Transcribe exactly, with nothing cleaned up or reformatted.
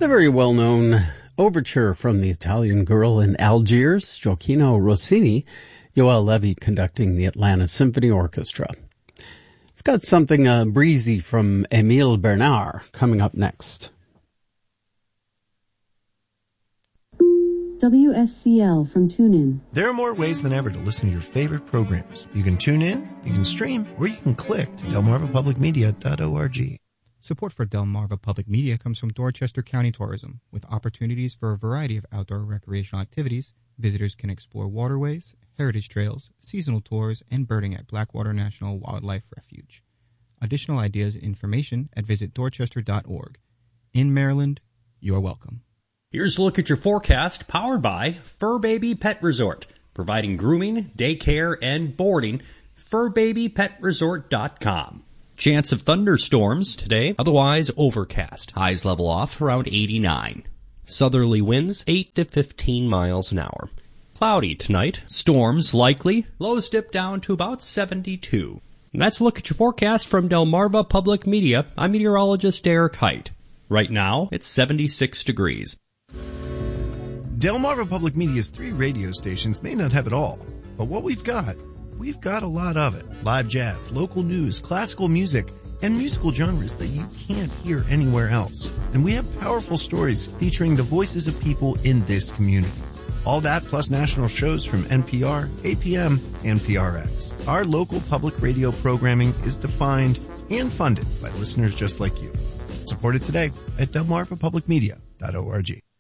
The very well-known overture from the Italian Girl in Algiers, Gioacchino Rossini, Yoel Levy conducting the Atlanta Symphony Orchestra. We've got something uh, breezy from Émile Bernard coming up next. W S C L from TuneIn. There are more ways than ever to listen to your favorite programs. You can tune in, you can stream, or you can click to delmarva public media dot org. Support for Delmarva Public Media comes from Dorchester County Tourism. With opportunities for a variety of outdoor recreational activities, visitors can explore waterways, heritage trails, seasonal tours, and birding at Blackwater National Wildlife Refuge. Additional ideas and information at visit dorchester dot org. In Maryland, you're welcome. Here's a look at your forecast, powered by Fur Baby Pet Resort, providing grooming, daycare, and boarding. fur baby pet resort dot com. Chance of thunderstorms today, otherwise overcast. Highs level off around eighty-nine. Southerly winds eight to fifteen miles an hour. Cloudy tonight, storms likely, lows dip down to about seventy-two. And that's a look at your forecast from Delmarva Public Media. I'm meteorologist Derek Height. Right now, it's seventy-six degrees. Delmarva Public Media's three radio stations may not have it all, but what we've got, we've got a lot of it. Live jazz, local news, classical music, and musical genres that you can't hear anywhere else. And we have powerful stories featuring the voices of people in this community. All that plus national shows from N P R, A P M, and P R X. Our local public radio programming is defined and funded by listeners just like you. Support it today at delmarva public media dot org.